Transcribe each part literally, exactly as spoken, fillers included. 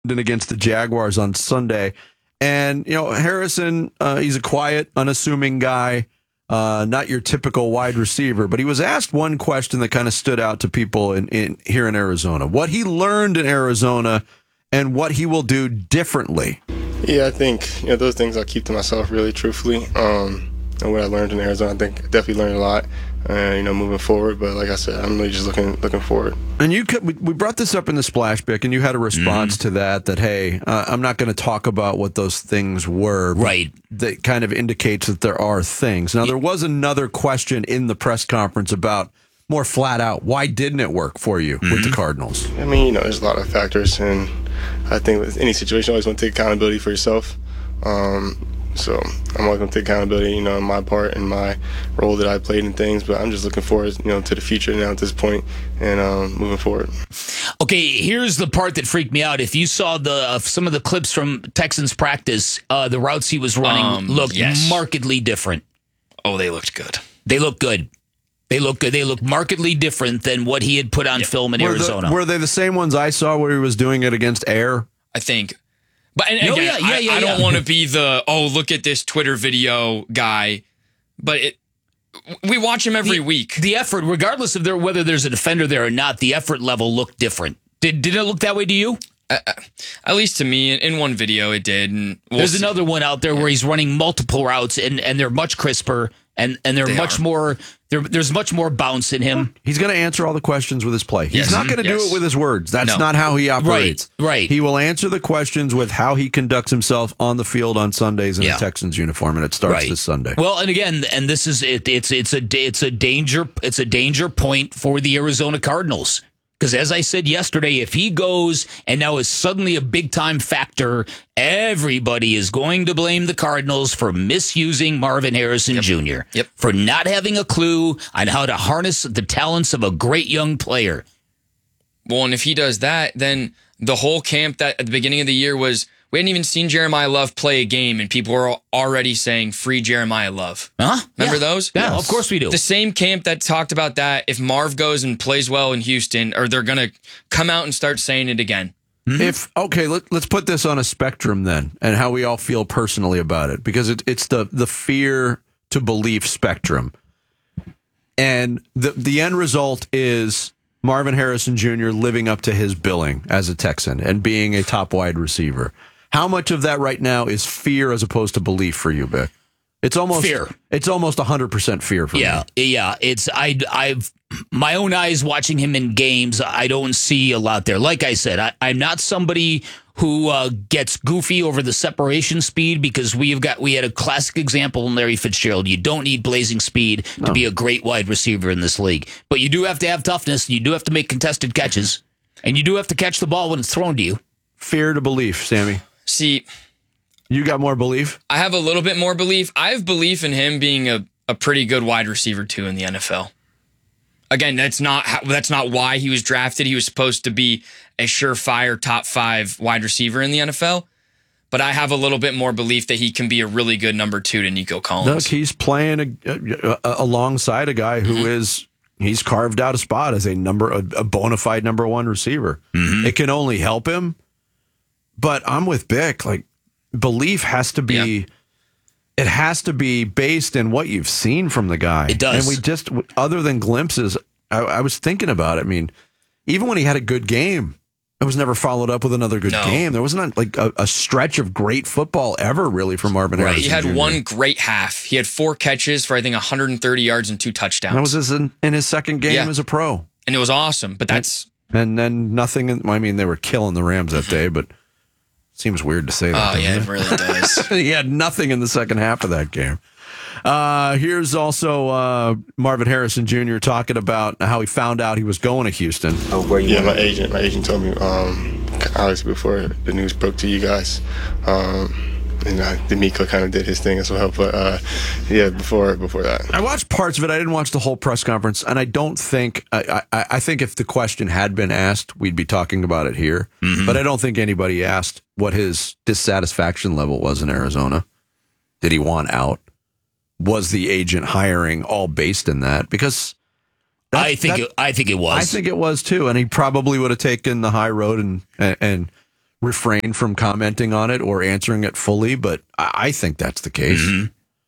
against the Jaguars on Sunday. And, you know, Harrison, uh, he's a quiet, unassuming guy, uh, not your typical wide receiver. But he was asked one question that kind of stood out to people in, in here in Arizona. What he learned in Arizona and what he will do differently. Yeah, I think, you know, those things I'll keep to myself, really, truthfully. Um, and what I learned in Arizona, I think I definitely learned a lot. Uh, you know, moving forward, but like I said, I'm really just looking looking forward. And you could, we brought this up in the splash pick, and you had a response mm. to that. That hey, uh, I'm not going to talk about what those things were. Right. That kind of indicates that there are things. Now, there was another question in the press conference about more flat out, why didn't it work for you mm-hmm. with the Cardinals? I mean, you know, there's a lot of factors, and I think with any situation, you always want to take accountability for yourself. Um, So I'm always going to take accountability, you know, on my part and my role that I played in things. But I'm just looking forward, you know, to the future now at this point and um, moving forward. Okay, here's the part that freaked me out. If you saw the uh, some of the clips from Texans practice, uh, the routes he was running um, looked yes. markedly different. Oh, they looked good. They looked good. They look good. They look markedly different than what he had put on yep. film in were Arizona. The, were they the same ones I saw where he was doing it against air? I think. But and, no, again, yeah, yeah, yeah, I, I don't yeah. want to be the, oh, look at this Twitter video guy. But it, we watch him every the, week. The effort, regardless of there, whether there's a defender there or not, the effort level looked different. Did did it look that way to you? Uh, at least to me, in one video, it did. And we'll there's see. another one out there where he's running multiple routes, and, and they're much crisper, and, and they're they much are. more. There's much more bounce in him. He's going to answer all the questions with his play. He's yes. not going to yes. do it with his words. That's no. not how he operates. Right, right. He will answer the questions with how he conducts himself on the field on Sundays in yeah. a Texans uniform, and it starts right. this Sunday. Well, and again, and this is it, it's it's a it's a danger it's a danger point for the Arizona Cardinals. Because as I said yesterday, if he goes and now is suddenly a big-time factor, everybody is going to blame the Cardinals for misusing Marvin Harrison yep. Junior Yep. For not having a clue on how to harness the talents of a great young player. Well, and if he does that, then the whole camp that at the beginning of the year was, we hadn't even seen Jeremiah Love play a game, and people were already saying, free Jeremiah Love. Huh? Remember yeah. those? Yeah, yes. Of course we do. The same camp that talked about that, if Marv goes and plays well in Houston, or they're going to come out and start saying it again. Mm-hmm. If okay, let, let's put this on a spectrum then, and how we all feel personally about it, because it, it's the the fear to belief spectrum, and the the end result is Marvin Harrison Junior living up to his billing as a Texan and being a top wide receiver. How much of that right now is fear as opposed to belief for you, Vic? It's almost fear. It's almost one hundred percent fear for yeah, me. Yeah, it's I I've my own eyes watching him in games. I don't see a lot there. Like I said, I, I'm not somebody who uh, gets goofy over the separation speed, because we've got we had a classic example in Larry Fitzgerald. You don't need blazing speed to No. be a great wide receiver in this league, but you do have to have toughness. You do have to make contested catches, and you do have to catch the ball when it's thrown to you. Fear to belief, Sammy. See, you got more belief? I have a little bit more belief. I have belief in him being a, a pretty good wide receiver, too, in the N F L. Again, that's not how, that's not why he was drafted. He was supposed to be a surefire top five wide receiver in the N F L. But I have a little bit more belief that he can be a really good number two to Nico Collins. Look, he's playing a, a, alongside a guy who mm-hmm. is, he's carved out a spot as a number, a, a bona fide number one receiver. Mm-hmm. It can only help him. But I'm with Bick. Like, belief has to be, yeah. it has to be based in what you've seen from the guy. It does. And we just, other than glimpses, I, I was thinking about it. I mean, even when he had a good game, it was never followed up with another good no. game. There wasn't like a, a stretch of great football ever, really, from Marvin right. Harrison He had Junior one great half. He had four catches for, I think, one hundred thirty yards and two touchdowns. That was his, in, in his second game yeah. as a pro. And it was awesome, but that's... And then nothing, in, I mean, they were killing the Rams that day, but seems weird to say that. Oh, yeah, it? it really does. He had nothing in the second half of that game. Uh, here's also uh, Marvin Harrison Junior talking about how he found out he was going to Houston. Oh, where you yeah, my agent. My agent told me, um, obviously, before the news broke to you guys. Um, and uh, D'Amico kind of did his thing as well. But, uh, yeah, before before that. I watched parts of it. I didn't watch the whole press conference. And I don't think, I, I, I think if the question had been asked, we'd be talking about it here. Mm-hmm. But I don't think anybody asked what his dissatisfaction level was in Arizona. Did he want out? Was the agent hiring all based in that? Because that, I think that, it, I think it was. I think it was too, and he probably would have taken the high road and and, and refrain from commenting on it or answering it fully, but I, I think that's the case. Mm-hmm.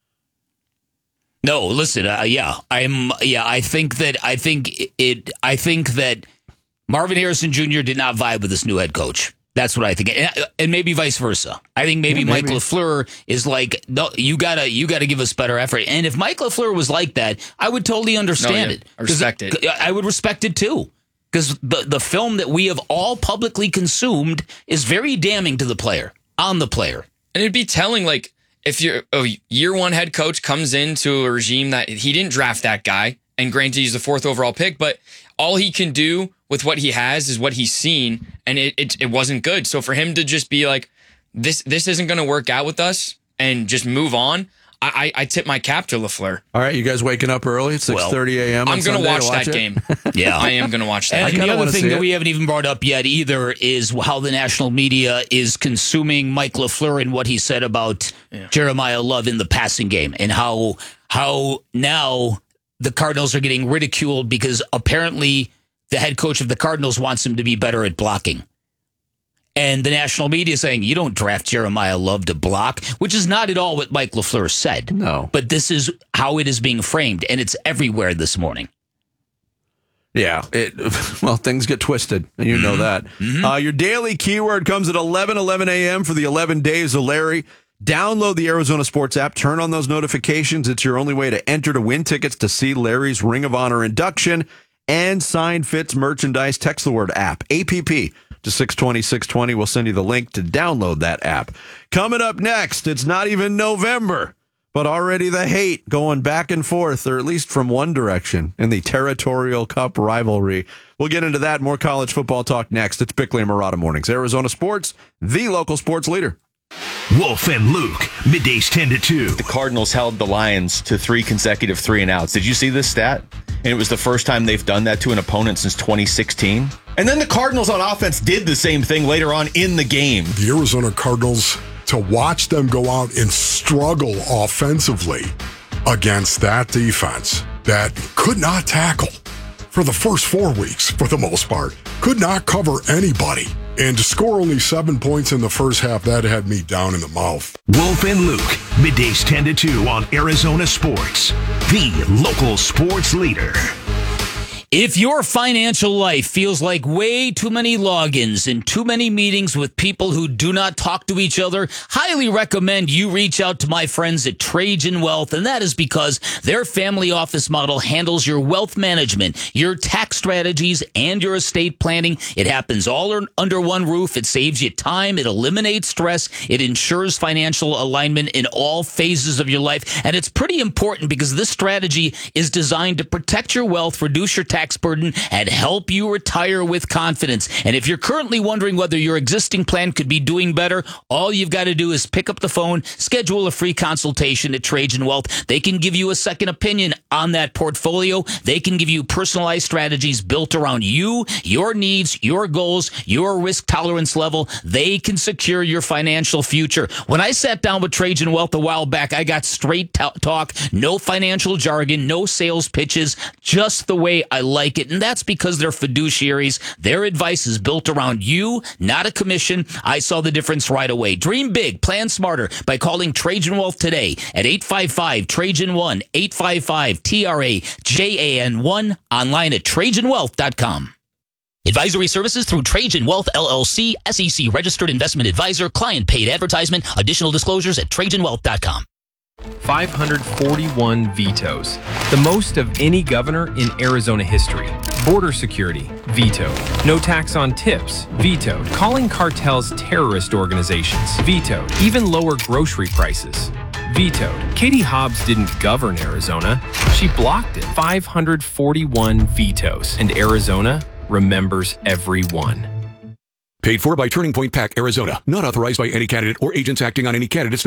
No, listen, uh, yeah, I'm, yeah, I think that, I think it, I think that Marvin Harrison Junior did not vibe with this new head coach. That's what I think, and, and maybe vice versa. I think maybe, yeah, maybe. Mike LaFleur is like, no, you gotta, you gotta give us better effort. And if Mike LaFleur was like that, I would totally understand no, yeah, it. I respect it. I would respect it too, because the the film that we have all publicly consumed is very damning to the player, on the player, and it'd be telling, like. If your a year one head coach comes into a regime that he didn't draft that guy, and granted he's the fourth overall pick, but all he can do with what he has is what he's seen, and it it, it wasn't good. So for him to just be like, this this isn't going to work out with us, and just move on, I, I, I tip my cap to LaFleur. All right, you guys waking up early at six thirty a.m. I'm going to watch that it? game. Yeah, I am going to watch that. And game. the other thing that we haven't even brought up yet either is how the national media is consuming Mike LaFleur and what he said about yeah. Jeremiah Love in the passing game, and how how now the Cardinals are getting ridiculed because apparently the head coach of the Cardinals wants him to be better at blocking. And the national media saying, you don't draft Jeremiah Love to block, which is not at all what Mike LaFleur said. No. But this is how it is being framed, and it's everywhere this morning. Yeah. It, well, things get twisted, and you know that. Mm-hmm. Uh, your daily keyword comes at eleven eleven a.m. for the eleven days of Larry. Download the Arizona Sports app. Turn on those notifications. It's your only way to enter to win tickets to see Larry's Ring of Honor induction and signed Fits merchandise. Text the word app, A P P. To six twenty, six twenty. We'll send you the link to download that app. Coming up next, it's not even November, but already the hate going back and forth, or at least from one direction, in the Territorial Cup rivalry. We'll get into that. More college football talk next. It's Bickley and Marotta Mornings. Arizona Sports, the local sports leader. Wolf and Luke, middays ten to two. The Cardinals held the Lions to three consecutive three and outs. Did you see this stat? And it was the first time they've done that to an opponent since twenty sixteen. And then the Cardinals on offense did the same thing later on in the game. The Arizona Cardinals, to watch them go out and struggle offensively against that defense that could not tackle for the first four weeks for the most part, could not cover anybody. And to score only seven points in the first half, that had me down in the mouth. Wolf and Luke, middays ten to two on Arizona Sports, the local sports leader. If your financial life feels like way too many logins and too many meetings with people who do not talk to each other, highly recommend you reach out to my friends at Trajan Wealth, and that is because their family office model handles your wealth management, your tax strategies, and your estate planning. It happens all under one roof. It saves you time. It eliminates stress. It ensures financial alignment in all phases of your life, and it's pretty important because this strategy is designed to protect your wealth, reduce your tax burden, and help you retire with confidence. And if you're currently wondering whether your existing plan could be doing better, all you've got to do is pick up the phone, schedule a free consultation at Trajan Wealth. They can give you a second opinion on that portfolio. They can give you personalized strategies built around you, your needs, your goals, your risk tolerance level. They can secure your financial future. When I sat down with Trajan Wealth a while back, I got straight t- talk, no financial jargon, no sales pitches, just the way I like it, and that's because they're fiduciaries. Their advice is built around you, not a commission. I saw the difference right away. Dream big, plan smarter by calling Trajan Wealth today at eight five five, Trajan one, eight five five, T R A J A N one, online at Trajan Wealth dot com. Advisory services through Trajan Wealth, L L C, S E C registered investment advisor, client paid advertisement. Additional disclosures at Trajan Wealth dot com. five hundred forty-one vetoes, the most of any governor in Arizona history. Border security, vetoed. No tax on tips, vetoed. Calling cartels terrorist organizations, vetoed. Even lower grocery prices, vetoed. Katie Hobbs didn't govern Arizona, she blocked it. five hundred forty-one vetoes, and Arizona remembers every one. Paid for by Turning Point PAC, Arizona. Not authorized by any candidate or agents acting on any candidate's behalf.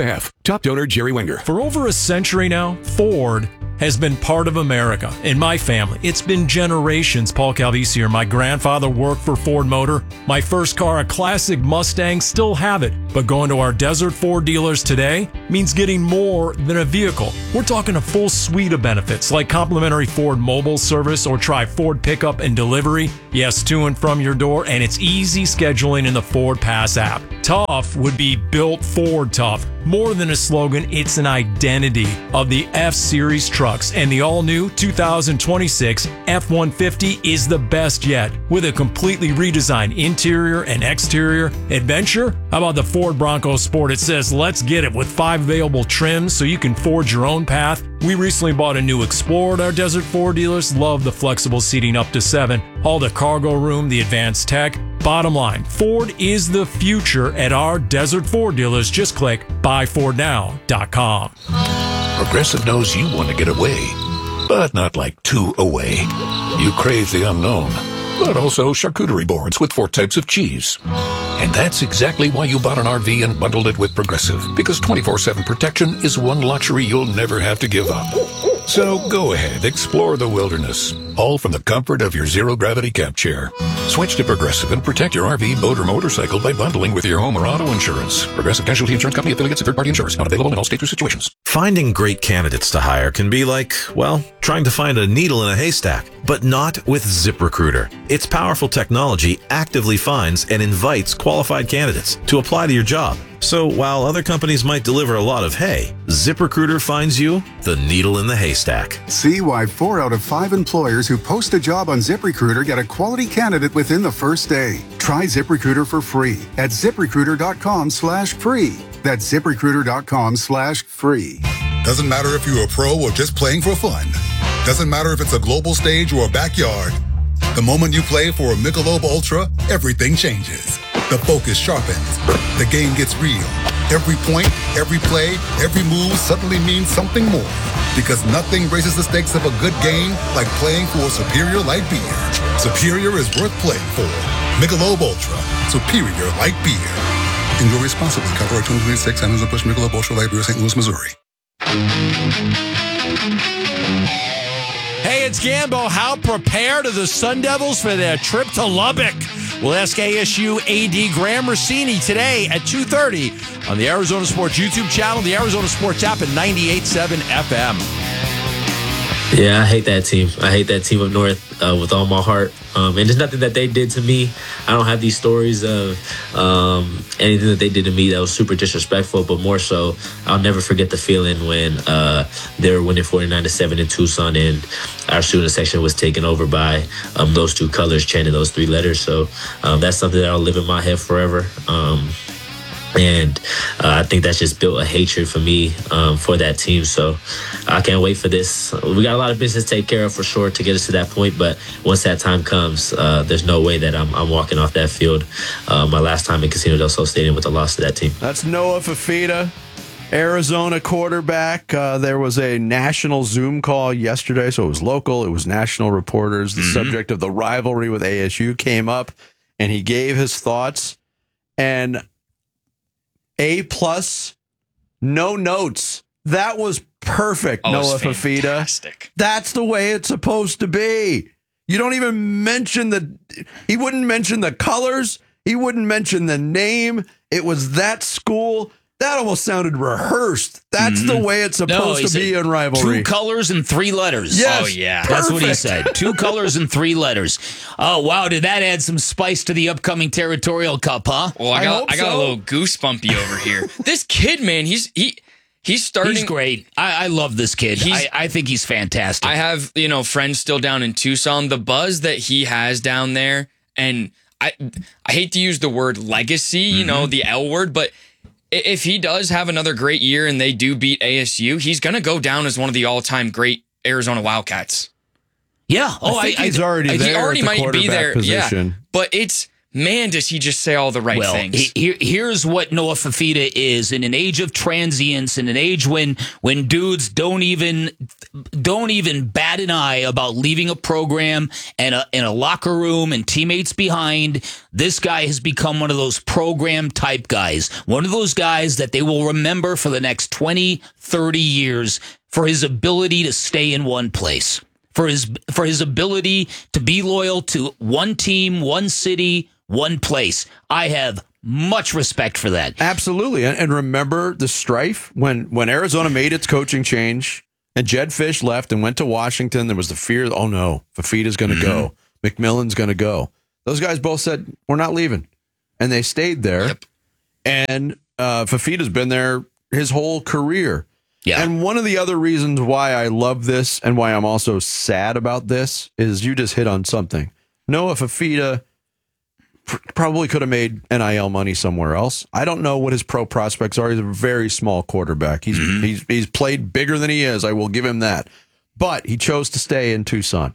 Top donor Jerry Wenger. For over a century now, Ford has been part of America. In my family, it's been generations. Paul Calvisi here. My grandfather worked for Ford Motor. My first car, a classic Mustang, still have it. But going to our Desert Ford dealers today means getting more than a vehicle. We're talking a full suite of benefits like complimentary Ford mobile service or try Ford pickup and delivery. Yes, to and from your door, and it's easy scheduling in the Ford Pass app. Tough would be built Ford tough. More than a slogan, it's an identity of the F-Series trucks, and the all-new two thousand twenty-six F one fifty is the best yet. With a completely redesigned interior and exterior adventure, how about the Ford Bronco Sport? It says, let's get it, with five available trims so you can forge your own path. We recently bought a new Explorer at our Desert Ford dealers. Love the flexible seating up to seven. All the cargo room, the advanced tech. Bottom line, Ford is the future at our Desert Ford dealers. Just click buy ford now dot com. Progressive knows you want to get away, but not like too away. You crave the unknown, but also charcuterie boards with four types of cheese. And that's exactly why you bought an R V and bundled it with Progressive, because twenty-four seven protection is one luxury you'll never have to give up. So go ahead, explore the wilderness, all from the comfort of your zero-gravity camp chair. Switch to Progressive and protect your R V, boat, or motorcycle by bundling with your home or auto insurance. Progressive Casualty Insurance Company affiliates and third-party insurers. Not available in all states or situations. Finding great candidates to hire can be like, well, trying to find a needle in a haystack, but not with ZipRecruiter. Its powerful technology actively finds and invites qualified candidates to apply to your job. So while other companies might deliver a lot of hay, ZipRecruiter finds you the needle in the haystack. See why four out of five employers who post a job on ZipRecruiter get a quality candidate within the first day. Try ZipRecruiter for free at ZipRecruiter.com slash free. That's ZipRecruiter.com slash free. Doesn't matter if you're a pro or just playing for fun. Doesn't matter if it's a global stage or a backyard. The moment you play for a Michelob Ultra, everything changes. The focus sharpens. The game gets real. Every point, every play, every move suddenly means something more. Because nothing raises the stakes of a good game like playing for a superior light beer. Superior is worth playing for. Michelob Ultra. Superior light beer. Enjoy responsibly. Copyright twenty twenty-six. Anheuser-Busch Michelob Ultra Light Beer, Saint Louis, Missouri. Hey, it's Gambo. How prepared are the Sun Devils for their trip to Lubbock? We'll ask A S U A D Graham Rossini today at two thirty on the Arizona Sports YouTube channel, the Arizona Sports app, at ninety-eight point seven F M. Yeah, I hate that team. I hate that team up north uh, with all my heart. Um, and there's nothing that they did to me. I don't have these stories of um, anything that they did to me that was super disrespectful, but more so, I'll never forget the feeling when uh, they were winning forty-nine to seven in Tucson and our student section was taken over by um, those two colors, chanting those three letters. So um, that's something that'll live in my head forever. Um, And uh, I think that's just built a hatred for me um, for that team. So I can't wait for this. We got a lot of business to take care of for sure to get us to that point. But once that time comes, uh, there's no way that I'm, I'm walking off that field. Uh, my last time in Casino del Sol Stadium with a loss to that team. That's Noah Fifita, Arizona quarterback. Uh, there was a national Zoom call yesterday, so it was local. It was national reporters. The mm-hmm. subject of the rivalry with A S U came up, and he gave his thoughts. And A plus, no notes. That was perfect, oh, Noah Fifita. That's the way it's supposed to be. You don't even mention the, he wouldn't mention the colors. He wouldn't mention the name. It was that school. That almost sounded rehearsed. That's mm-hmm. the way it's supposed no, to be in rivalry. Two colors and three letters. Yes, oh, yeah. That's perfect. what he said. Two colors and three letters. Oh, wow. Did that add some spice to the upcoming Territorial Cup, huh? Well, I got I, I got so. a little goosebumpy over here. This kid, man, he's he he's starting. He's great. I, I love this kid. I, I think he's fantastic. I have, you know, friends still down in Tucson. The buzz that he has down there, and I I hate to use the word legacy, you mm-hmm. know, the L word, but if he does have another great year and they do beat A S U, he's going to go down as one of the all-time great Arizona Wildcats. Yeah. Oh, I think I, he's I, already I, there. He already at the might be there. Position. Yeah. But it's, man, does he just say all the right well, things. He, here's what Noah Fifita is. In an age of transience, in an age when when dudes don't even don't even bat an eye about leaving a program and a, and a locker room and teammates behind. This guy has become one of those program type guys, one of those guys that they will remember for the next twenty, thirty years for his ability to stay in one place, for his for his ability to be loyal to one team, one city, one place. I have much respect for that. Absolutely. And, and remember the strife when, when Arizona made its coaching change and Jed Fish left and went to Washington. There was the fear, oh no, Fafita's going to mm-hmm. go. McMillan's going to go. Those guys both said, we're not leaving. And they stayed there. Yep. And uh, Fafita's been there his whole career. Yeah. And one of the other reasons why I love this and why I'm also sad about this is you just hit on something. Noah Fafita probably could have made N I L money somewhere else. I don't know what his pro prospects are. He's a very small quarterback. He's mm-hmm. he's he's played bigger than he is. I will give him that. But he chose to stay in Tucson.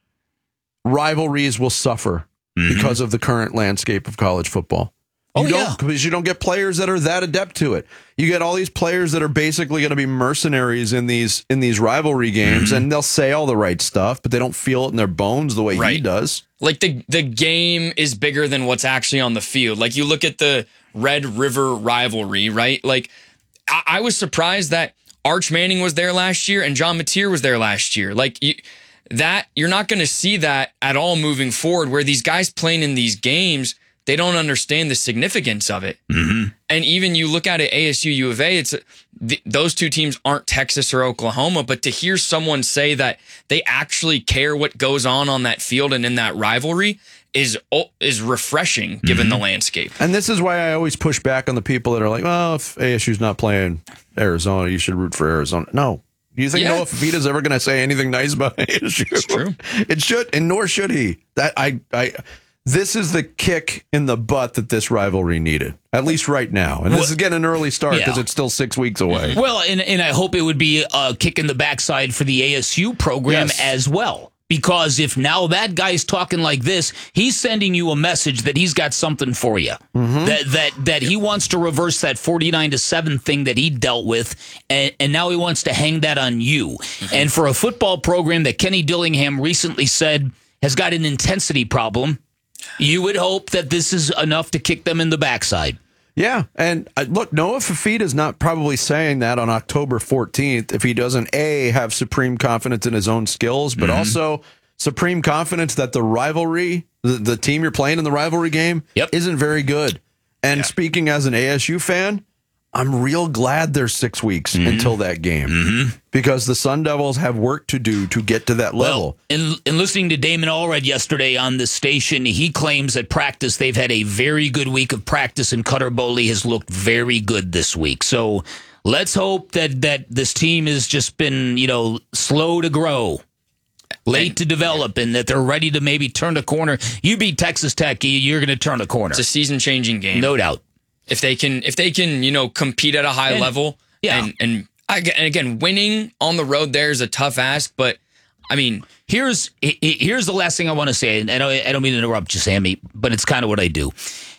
Rivalries will suffer mm-hmm. because of the current landscape of college football. You oh, don't, yeah. Because you don't get players that are that adept to it. You get all these players that are basically going to be mercenaries in these in these rivalry games, mm-hmm. and they'll say all the right stuff, but they don't feel it in their bones the way right. he does. Like the the game is bigger than what's actually on the field. Like you look at the Red River rivalry, right? Like I, I was surprised that Arch Manning was there last year and John Mateer was there last year. Like you, that, you're not going to see that at all moving forward. Where these guys playing in these games, they don't understand the significance of it. Mm-hmm. And even you look at it, A S U, U of A, it's th- those two teams aren't Texas or Oklahoma, but to hear someone say that they actually care what goes on on that field and in that rivalry is is refreshing given mm-hmm. the landscape. And this is why I always push back on the people that are like, well, if A S U's not playing Arizona, you should root for Arizona. No. Do you think yeah. Noah Fafita's ever going to say anything nice about A S U? It's true. It should, and nor should he. That I I... This is the kick in the butt that this rivalry needed, at least right now. And this well, is getting an early start because yeah. it's still six weeks away. Well, and, and I hope it would be a kick in the backside for the A S U program yes. as well. Because if now that guy's talking like this, he's sending you a message that he's got something for you. Mm-hmm. That that that he wants to reverse that forty-nine to seven thing that he dealt with, and, and now he wants to hang that on you. Mm-hmm. And for a football program that Kenny Dillingham recently said has got an intensity problem, you would hope that this is enough to kick them in the backside. Yeah, and uh, look, Noah Fafita is not probably saying that on October fourteenth if he doesn't, A, have supreme confidence in his own skills, but mm-hmm. also supreme confidence that the rivalry, the, the team you're playing in the rivalry game, yep. isn't very good. And yeah. speaking as an A S U fan, I'm real glad there's six weeks mm-hmm. until that game mm-hmm. because the Sun Devils have work to do to get to that level. Well, in, in listening to Damon Allred yesterday on the station, he claims at practice they've had a very good week of practice, and Cutter Boley has looked very good this week. So let's hope that, that this team has just been, you know, slow to grow, late to develop, and that they're ready to maybe turn the corner. You beat Texas Tech, you're going to turn the corner. It's a season-changing game. No doubt. If they can, if they can, you know, compete at a high and, and yeah, and and, I, and again, winning on the road there is a tough ask. But I mean, here's here's the last thing I want to say, and I don't, I don't mean to interrupt you, Sammy, but it's kind of what I do.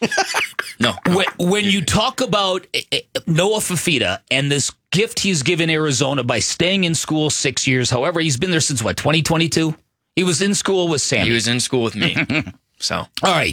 no, when, when you talk about Noah Fafita and this gift he's given Arizona by staying in school six years, however, he's been there since what, twenty twenty-two? He was in school with Sammy. He was in school with me. So all right.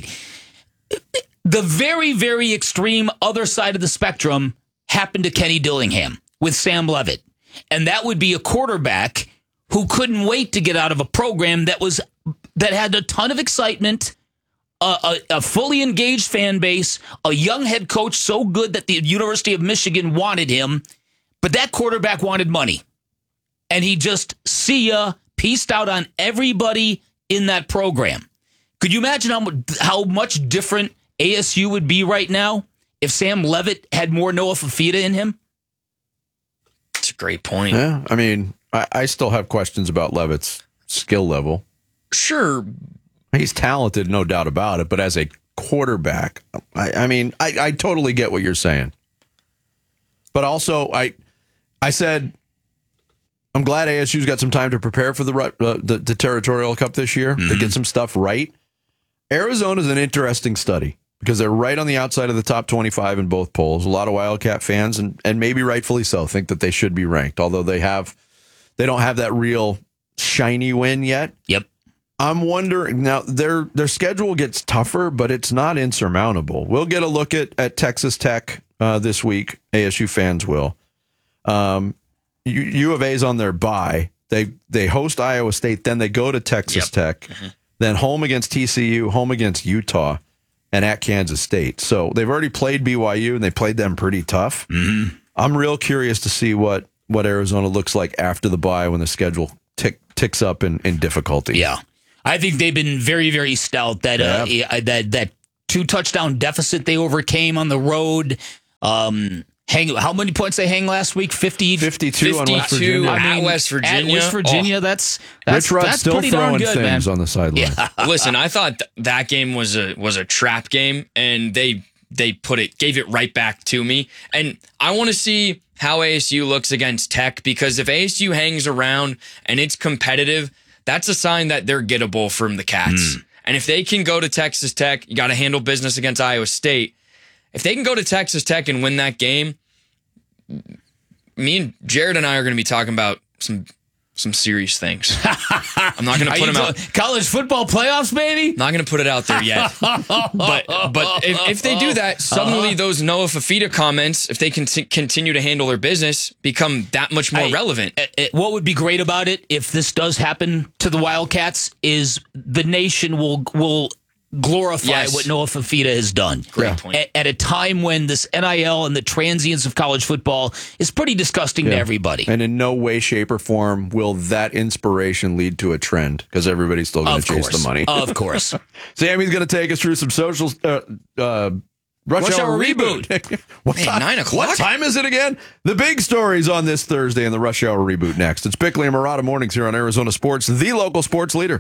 The very, very extreme other side of the spectrum happened to Kenny Dillingham with Sam Levitt. And that would be a quarterback who couldn't wait to get out of a program that was that had a ton of excitement, a, a, a fully engaged fan base, a young head coach so good that the University of Michigan wanted him, but that quarterback wanted money. And he just, see ya, peaced out on everybody in that program. Could you imagine how, how much different A S U would be right now if Sam Levitt had more Noah Fafita in him? That's a great point. Yeah, I mean, I, I still have questions about Levitt's skill level. Sure. He's talented, no doubt about it, but as a quarterback, I, I mean, I, I totally get what you're saying. But also, I I said, I'm glad A S U's got some time to prepare for the, uh, the, the Territorial Cup this year, mm-hmm. to get some stuff right. Arizona's an interesting study because they're right on the outside of the top twenty-five in both polls. A lot of Wildcat fans, and, and maybe rightfully so, think that they should be ranked, although they have They don't have that real shiny win yet. Yep. I'm wondering now their their schedule gets tougher, but it's not insurmountable. We'll get a look at, at Texas Tech uh, this week. A S U fans will. Um, U, U of A's on their bye. They they host Iowa State, then they go to Texas yep. Tech, mm-hmm. then home against T C U, home against Utah, and at Kansas State. So they've already played B Y U, and they played them pretty tough. Mm-hmm. I'm real curious to see what, what Arizona looks like after the bye when the schedule tick, ticks up in, in difficulty. Yeah. I think they've been very, very stout. That yeah. uh, that that two touchdown deficit they overcame on the road. Um, hang how many points they hang last week? fifty, fifty-two, fifty-two on West Virginia. At I mean, West Virginia. At West Virginia, oh. that's that's, Rich Rod's that's still pretty throwing darn good, things man. on the sideline. Yeah. Listen, I thought th- that game was a was a trap game, and they they put it gave it right back to me. And I want to see how A S U looks against Tech, because if A S U hangs around and it's competitive, that's a sign that they're gettable from the Cats. Mm. And if they can go to Texas Tech, you got to handle business against Iowa State. If they can go to Texas Tech and win that game, me and Jared and I are going to be talking about some some serious things. I'm not going to put them out. College football playoffs, baby? Not going to put it out there yet. but but if, if they do that, suddenly uh-huh. those Noah Fafita comments, if they can t- continue to handle their business, become that much more I, relevant. It, it, what would be great about it, if this does happen to the Wildcats, is the nation will will glorify yes. what Noah Fafita has done. Great yeah. point. At, at a time when this N I L and the transience of college football is pretty disgusting yeah. to everybody. And in no way, shape, or form will that inspiration lead to a trend, because everybody's still going to chase the money. Of course. Sammy's going to take us through some social uh, uh, Rush, Rush Hour, Hour Reboot. Reboot. what Man, time, nine o'clock? What time is it again? The big stories on this Thursday in the Rush Hour Reboot next. It's Bickley and Murata Mornings here on Arizona Sports, the local sports leader.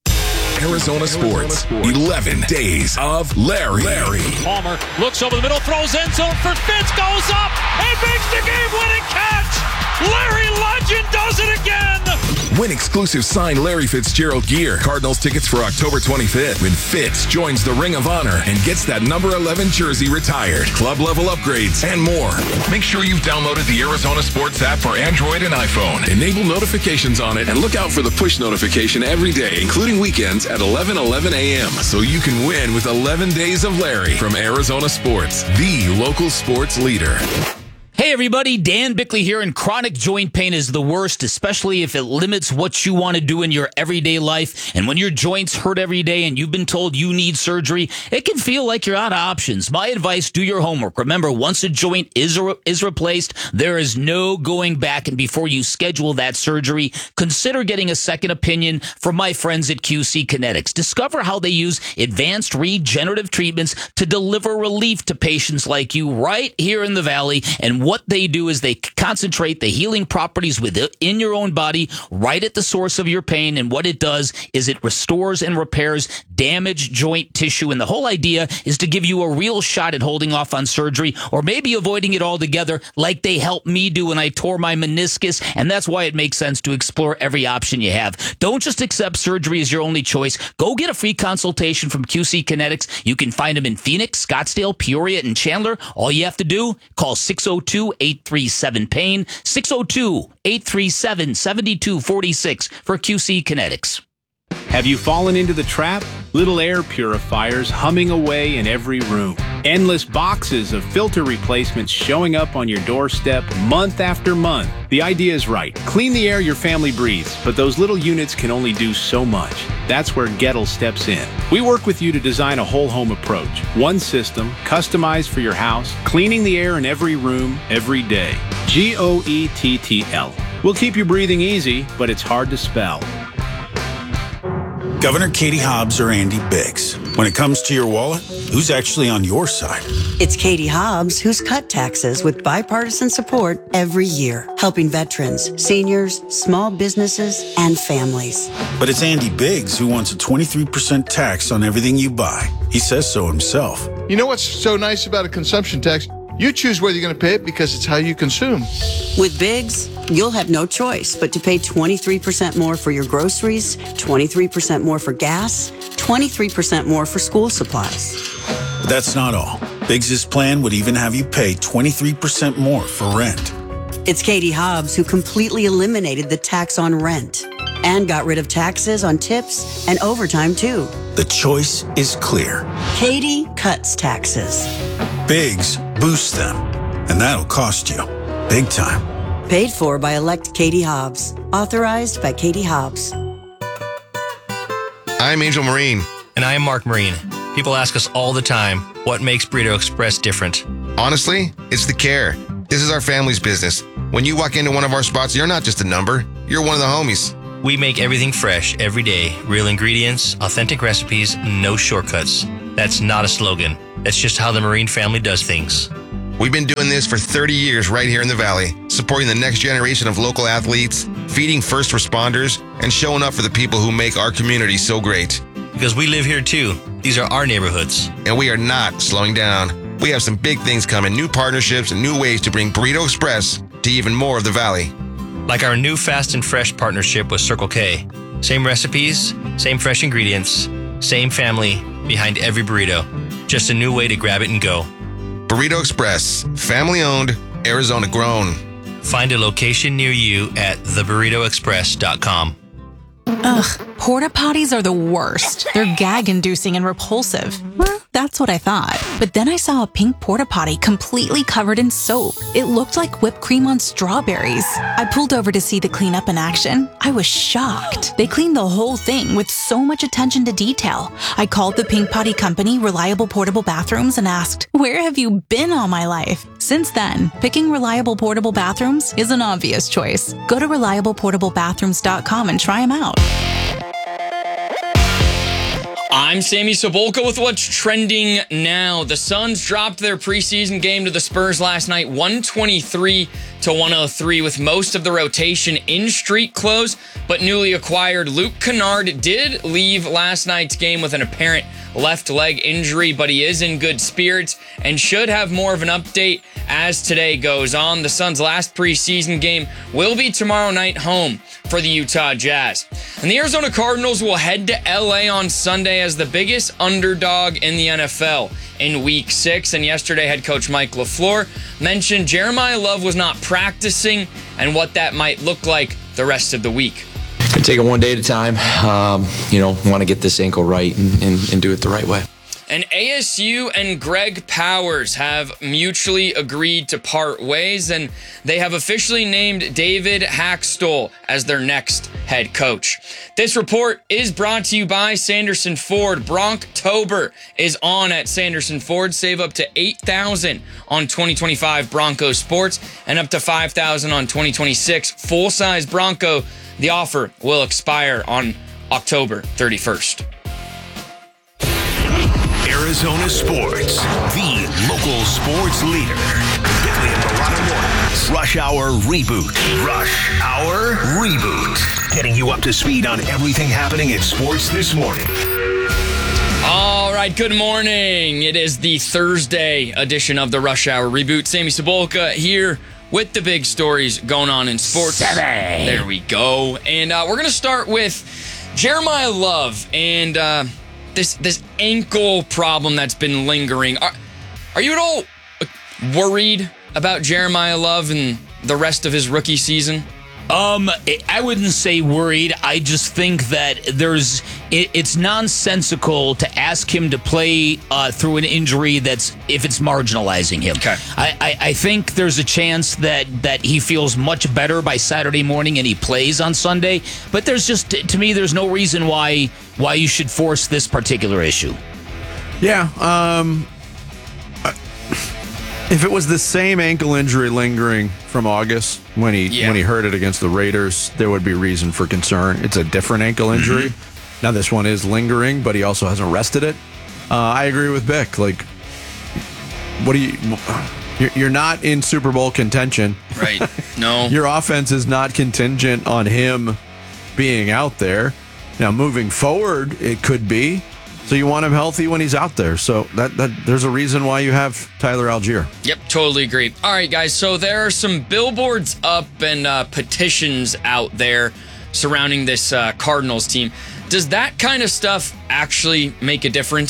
Arizona Sports, eleven days of Larry. Larry. Palmer looks over the middle, throws end zone for Fitz, goes up, and makes the game-winning catch. Larry Legend does it again. Win exclusive signed Larry Fitzgerald gear. Cardinals tickets for October twenty-fifth when Fitz joins the Ring of Honor and gets that number eleven jersey retired. Club level upgrades and more. Make sure you've downloaded the Arizona Sports app for Android and iPhone. Enable notifications on it and look out for the push notification every day, including weekends at eleven eleven a.m. so you can win with eleven days of Larry from Arizona Sports, the local sports leader. Hey everybody, Dan Bickley here, and chronic joint pain is the worst, especially if it limits what you want to do in your everyday life. And when your joints hurt every day and you've been told you need surgery, it can feel like you're out of options. My advice, do your homework. Remember, once a joint is re- is replaced, there is no going back. And before you schedule that surgery, consider getting a second opinion from my friends at Q C Kinetics. Discover how they use advanced regenerative treatments to deliver relief to patients like you right here in the Valley. And what they do is they concentrate the healing properties within your own body right at the source of your pain. And what it does is it restores and repairs damaged joint tissue. And the whole idea is to give you a real shot at holding off on surgery, or maybe avoiding it altogether, like they helped me do when I tore my meniscus. And that's why it makes sense to explore every option you have. Don't just accept surgery as your only choice. Go get a free consultation from Q C Kinetics. You can find them in Phoenix, Scottsdale, Peoria, and Chandler. All you have to do, call six oh two, eight three seven, pain, six oh two, eight three seven, seven two four six for Q C Kinetics. Have you fallen into the trap? Little air purifiers humming away in every room. Endless boxes of filter replacements showing up on your doorstep month after month. The idea is right. Clean the air your family breathes, but those little units can only do so much. That's where Gettle steps in. We work with you to design a whole home approach. One system, customized for your house, cleaning the air in every room, every day. G O E T T L. We'll keep you breathing easy, but it's hard to spell. Governor Katie Hobbs or Andy Biggs. When it comes to your wallet, who's actually on your side? It's Katie Hobbs who's cut taxes with bipartisan support every year, helping veterans, seniors, small businesses, and families. But it's Andy Biggs who wants a twenty-three percent tax on everything you buy. He says so himself. You know what's so nice about a consumption tax? You choose whether you're going to pay it because it's how you consume. With Biggs, you'll have no choice but to pay twenty-three percent more for your groceries, twenty-three percent more for gas, twenty-three percent more for school supplies. But that's not all. Biggs' plan would even have you pay twenty-three percent more for rent. It's Katie Hobbs who completely eliminated the tax on rent and got rid of taxes on tips and overtime, too. The choice is clear. Katie cuts taxes. Bigs boost them, and that'll cost you big time. Paid for by Elect Katie Hobbs. Authorized by Katie Hobbs. I'm Angel Marine. And I am Mark Marine. People ask us all the time, what makes Burrito Express different? Honestly, it's the care. This is our family's business. When you walk into one of our spots, you're not just a number. You're one of the homies. We make everything fresh every day. Real ingredients, authentic recipes, no shortcuts. That's not a slogan. That's just how the Marine family does things. We've been doing this for thirty years right here in the Valley, supporting the next generation of local athletes, feeding first responders, and showing up for the people who make our community so great. Because we live here too. These are our neighborhoods. And we are not slowing down. We have some big things coming, new partnerships and new ways to bring Burrito Express to even more of the Valley. Like our new Fast and Fresh partnership with Circle K. Same recipes, same fresh ingredients, same family behind every burrito. Just a new way to grab it and go. Burrito Express, family owned, Arizona grown. Find a location near you at the burrito express dot com. Ugh, porta potties are the worst. They're gag-inducing and repulsive. Well, that's what I thought. But then I saw a pink porta potty completely covered in soap. It looked like whipped cream on strawberries. I pulled over to see the cleanup in action. I was shocked. They cleaned the whole thing with so much attention to detail. I called the Pink Potty Company, Reliable Portable Bathrooms, and asked, "Where have you been all my life?" Since then, picking Reliable Portable Bathrooms is an obvious choice. Go to reliable portable bathrooms dot com and try them out. I'm Sammy Sobolka with what's trending now. The Suns dropped their preseason game to the Spurs last night, one twenty-three to one oh three, with most of the rotation in street clothes, but newly acquired Luke Kennard did leave last night's game with an apparent left leg injury, but he is in good spirits and should have more of an update as today goes on. The Suns' last preseason game will be tomorrow night home for the Utah Jazz. And the Arizona Cardinals will head to L A on Sunday as the biggest underdog in the N F L in week six. And yesterday, head coach Mike LaFleur mentioned Jeremiah Love was not practicing and what that might look like the rest of the week. Take it one day at a time. Um, you know, want to get this ankle right and, and, and do it the right way. And A S U and Greg Powers have mutually agreed to part ways, and they have officially named David Hackstoll as their next head coach. This report is brought to you by Sanderson Ford. Bronctober is on at Sanderson Ford. Save up to eight thousand dollars on twenty twenty-five Bronco Sports and up to five thousand dollars on twenty twenty-six full-size Bronco. The offer will expire on October thirty-first. Arizona Sports, the local sports leader. Bentley and Baratta Mornings. Rush Hour Reboot. Rush Hour Reboot. Getting you up to speed on everything happening in sports this morning. All right, good morning. It is the Thursday edition of the Rush Hour Reboot. Sammy Sobolka here with the big stories going on in sports. Sammy. There we go. And uh, we're going to start with Jeremiah Love and uh, this this ankle problem that's been lingering. Are, are you at all worried about Jeremiah Love and the rest of his rookie season? Um, I wouldn't say worried. I just think that there's it, it's nonsensical to ask him to play uh, through an injury that's if it's marginalizing him. Okay. I, I, I think there's a chance that that he feels much better by Saturday morning and he plays on Sunday. But there's just to me there's no reason why why you should force this particular issue. Yeah. Um. If it was the same ankle injury lingering from August when he Yeah. when he hurt it against the Raiders, there would be reason for concern. It's a different ankle injury. Now this one is lingering, but he also hasn't rested it. Uh, I agree with Bick. Like, what do you? You're, you're not in Super Bowl contention, Right. No. Your offense is not contingent on him being out there. Now moving forward, it could be. So you want him healthy when he's out there. So that, that there's a reason why you have Tyler Algier. Yep, totally agree. All right, guys, so there are some billboards up and uh, petitions out there surrounding this uh, Cardinals team. Does that kind of stuff actually make a difference?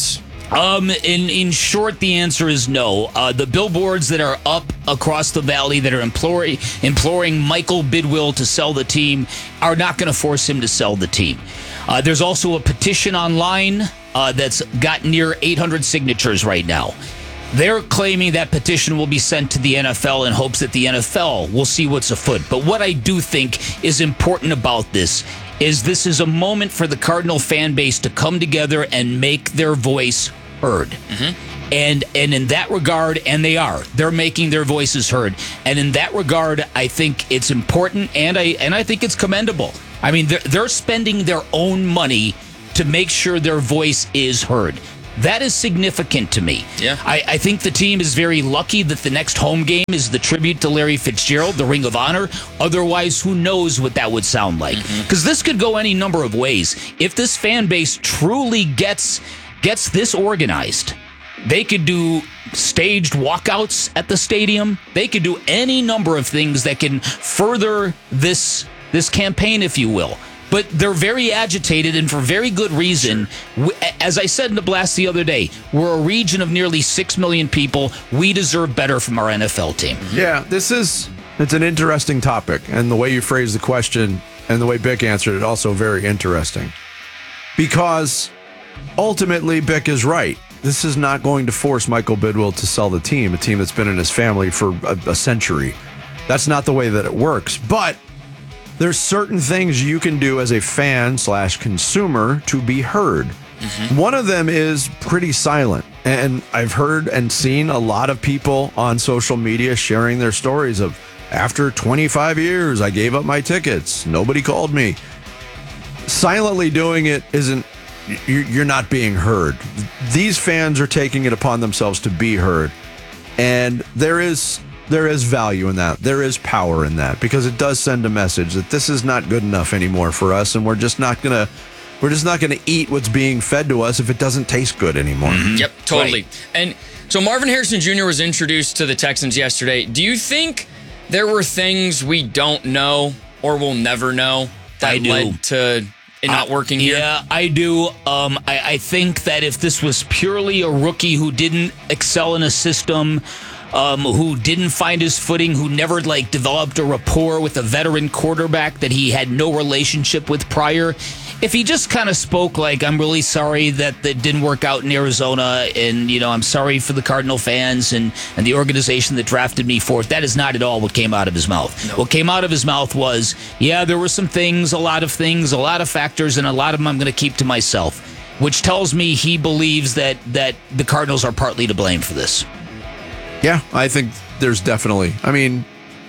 Um, in in short, the answer is no. Uh, the billboards that are up across the valley that are imploring imploring Michael Bidwill to sell the team are not going to force him to sell the team. Uh, there's also a petition online uh, that's got near eight hundred signatures right now. They're claiming that petition will be sent to the N F L in hopes that the N F L will see what's afoot. But what I do think is important about this is this is a moment for the Cardinal fan base to come together and make their voice heard. Mm-hmm. And and in that regard, and they are, they're making their voices heard. And in that regard, I think it's important, and I and I think it's commendable. I mean, they're, they're spending their own money to make sure their voice is heard. That is significant to me. Yeah. I, I think the team is very lucky that the next home game is the tribute to Larry Fitzgerald, the Ring of Honor. Otherwise, who knows what that would sound like? Because mm-hmm. this could go any number of ways. If this fan base truly gets gets this organized, they could do staged walkouts at the stadium. They could do any number of things that can further this this campaign, if you will. But they're very agitated, and for very good reason. As I said in the blast the other day, we're a region of nearly six million people. We deserve better from our N F L team. Yeah, this is, it's an interesting topic. And the way you phrased the question and the way Bick answered it, also very interesting. Because ultimately, Bick is right. This is not going to force Michael Bidwill to sell the team, a team that's been in his family for a, a century. That's not the way that it works. But there's certain things you can do as a fan slash consumer to be heard. Mm-hmm. One of them is pretty silent. And I've heard and seen a lot of people on social media sharing their stories of, after twenty-five years, I gave up my tickets. Nobody called me. Silently doing it isn't, you're not being heard. These fans are taking it upon themselves to be heard. And there is... There is value in that. There is power in that, because it does send a message that this is not good enough anymore for us, and we're just not gonna we're just not gonna eat what's being fed to us if it doesn't taste good anymore. Mm-hmm. Yep, totally. Right. And so Marvin Harrison Junior was introduced to the Texans yesterday. Do you think there were things we don't know or will never know that led to it not working here? Yeah, I do. Um, I, I think that if this was purely a rookie who didn't excel in a system, Um, who didn't find his footing, who never like developed a rapport with a veteran quarterback that he had no relationship with prior. If he just kind of spoke like, I'm really sorry that that didn't work out in Arizona, and you know, I'm sorry for the Cardinal fans and, and the organization that drafted me fourth, that is not at all what came out of his mouth. No. What came out of his mouth was, yeah, there were some things, a lot of things, a lot of factors, and a lot of them I'm going to keep to myself, which tells me he believes that that the Cardinals are partly to blame for this. Yeah, I think there's definitely, I mean,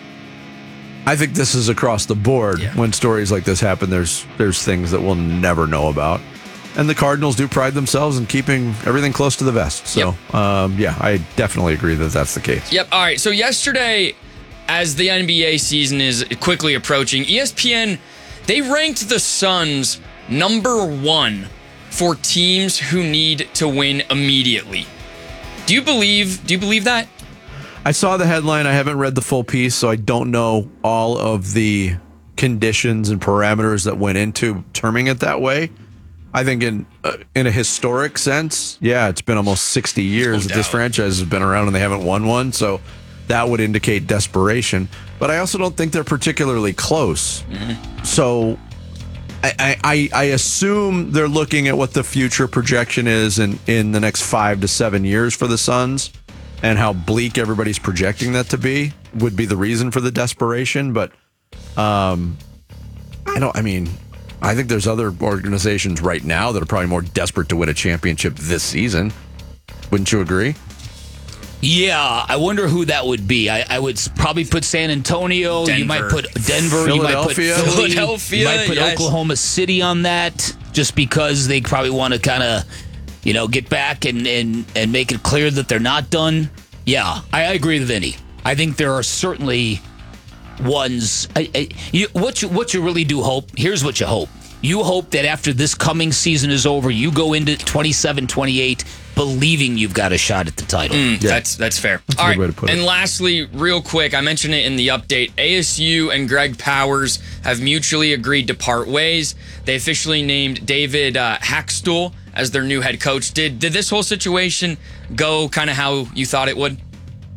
I think this is across the board. Yeah. When stories like this happen, there's there's things that we'll never know about. And the Cardinals do pride themselves in keeping everything close to the vest. So, yep. um, yeah, I definitely agree that that's the case. Yep. All right. So yesterday, as the N B A season is quickly approaching, E S P N, they ranked the Suns number one for teams who need to win immediately. Do you believe, do you believe that? I saw the headline. I haven't read the full piece, so I don't know all of the conditions and parameters that went into terming it that way. I think in uh, in a historic sense, yeah, it's been almost sixty years no that this franchise has been around and they haven't won one, so that would indicate desperation. But I also don't think they're particularly close. Mm-hmm. So I, I, I assume they're looking at what the future projection is in, in the next five to seven years for the Suns, and how bleak everybody's projecting that to be would be the reason for the desperation. But um, I don't, I mean, I think there's other organizations right now that are probably more desperate to win a championship this season. Wouldn't you agree? Yeah, I wonder who that would be. I, I would probably put San Antonio. Denver. You might put Denver. You might put Philly. Philadelphia. You might put yes. Oklahoma City on that, just because they probably want to kind of, you know, get back and, and, and make it clear that they're not done. Yeah, I, I agree with Vinny. I think there are certainly ones. I, I, you, what you what you really do hope. Here's what you hope. You hope that after this coming season is over, you go into twenty-seven twenty-eight believing you've got a shot at the title. Mm, yeah. That's that's fair. That's All a right. good way to put and it. lastly, real quick, I mentioned it in the update. A S U and Greg Powers have mutually agreed to part ways. They officially named David uh, Hackstuhl as their new head coach. Did did this whole situation go kind of how you thought it would?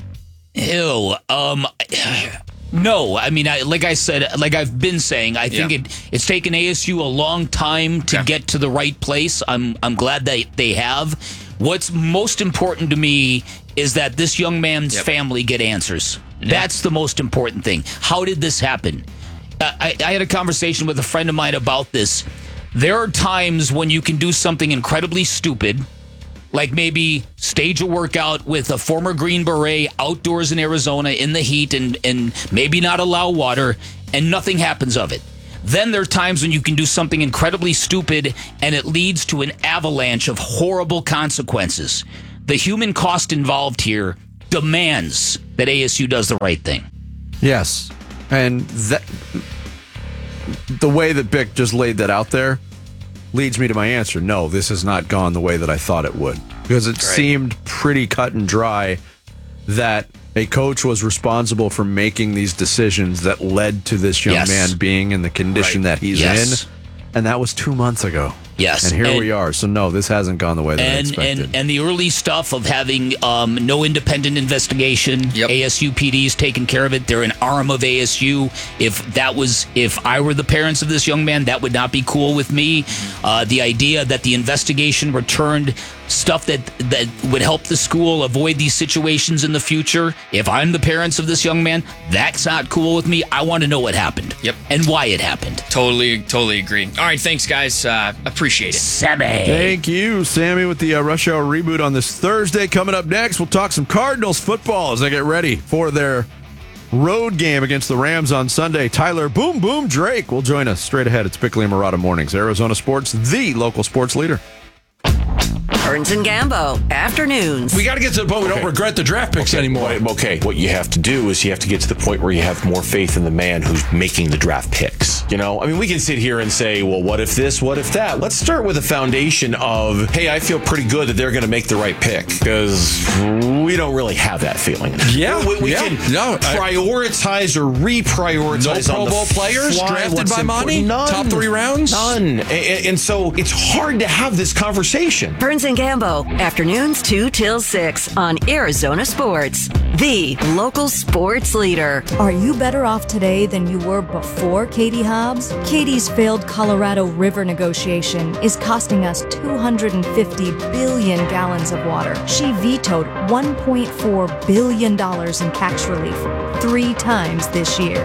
Ew. Um, no, I mean, I, like I said, like I've been saying, I think Yeah. it it's taken A S U a long time to get to the right place. I'm I'm glad that they have. What's most important to me is that this young man's Yep. family get answers. That's the most important thing. How did this happen? Uh, I, I had a conversation with a friend of mine about this. There are times when you can do something incredibly stupid, like maybe stage a workout with a former Green Beret outdoors in Arizona in the heat and, and maybe not allow water, and nothing happens of it. Then there are times when you can do something incredibly stupid and it leads to an avalanche of horrible consequences. The human cost involved here demands that A S U does the right thing. Yes. And that the way that Bick just laid that out there leads me to my answer. No, this has not gone the way that I thought it would. Because it seemed pretty cut and dry that a coach was responsible for making these decisions that led to this young Yes. man being in the condition that he's Yes. in. And that was two months ago. Yes. And here And- we are. So, no, this hasn't gone the way that I And, expected. and and the early stuff of having um, no independent investigation, A S U P D's taking care of it. They're an arm of A S U. If that was, if I were the parents of this young man, that would not be cool with me. Uh, the idea that the investigation returned stuff that that would help the school avoid these situations in the future. If I'm the parents of this young man, that's not cool with me. I want to know what happened. Yep. And why it happened. Totally, totally agree. All right, thanks, guys. Uh, appreciate it. Sammy. Thank you, Sammy, with the uh, Rush Hour reboot on this Thursday. Coming up next, we'll talk some Cardinals football as they get ready for their road game against the Rams on Sunday. Tyler Boom Boom Drake will join us straight ahead. It's Bickley and Murata Mornings. Arizona Sports, the local sports leader. Burns and Gambo, afternoons. We got to get to the point we don't regret the draft picks anymore. Okay, what you have to do is you have to get to the point where you have more faith in the man who's making the draft picks. You know, I mean, we can sit here and say, well, what if this, what if that? Let's start with a foundation of, hey, I feel pretty good that they're going to make the right pick, because we don't really have that feeling. Yeah, we, we yeah. can No, I- prioritize or reprioritize No on Pro the Bowl players fly drafted what's by important. Monty? None. Top three rounds? None. And, and so it's hard to have this conversation. Burns and Gambo, afternoons two till six on Arizona Sports, the local sports leader. Are you better off today than you were before Katie Hobbs? Katie's failed Colorado River negotiation is costing us two hundred fifty billion gallons of water. She vetoed one point four billion dollars in tax relief three times this year.